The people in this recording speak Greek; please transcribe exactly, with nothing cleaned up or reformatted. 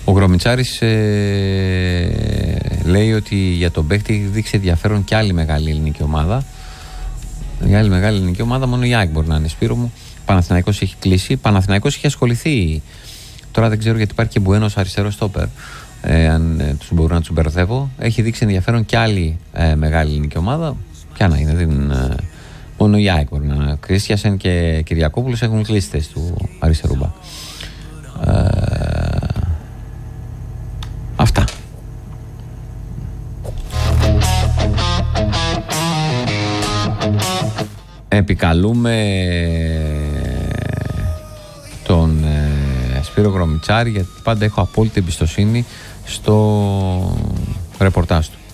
Ο Γρομιτσάρης ε, λέει ότι για τον παίκτη έχει δείξει ενδιαφέρον και άλλη μεγάλη ελληνική ομάδα. Η άλλη μεγάλη ελληνική ομάδα μόνο η ΑΕΚ μπορεί να είναι, Σπύρο μου. Παναθηναϊκός έχει κλείσει. Παναθηναϊκός έχει ασχοληθεί. Τώρα δεν ξέρω γιατί υπάρχει και Μπουένος αριστερό στόπερ. Ε, αν ε, τους μπορώ να τους μπερδεύω. Έχει δείξει ενδιαφέρον και άλλη ε, μεγάλη ελληνική ομάδα. Ποια να είναι, δεν, ε, μόνο η ΑΕΚ μπορεί να είναι. Κρίστιασεν και Κυριακόπουλος έχουν κλείσει θέση του αριστερού μπακ. Ε, αυτά. Επικαλούμε τον ε, Σπύρο Γρομιτσάρη, γιατί πάντα έχω απόλυτη εμπιστοσύνη στο ρεπορτάζ του.